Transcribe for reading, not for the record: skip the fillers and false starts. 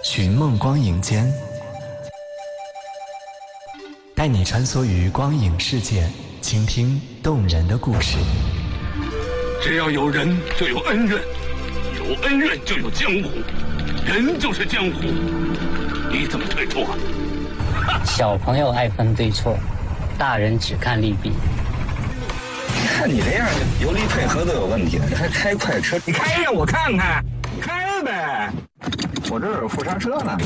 寻梦光影间，带你穿梭于光影世界，倾听动人的故事。 只要有人就有恩怨，有恩怨就有江湖，人就是江湖，你怎么退出啊？ 小朋友爱分对错，大人只看利弊。 看你这样，油离配合都有问题了，还开快车？你开呀，我看看，你开呗，我这有副刹车呢。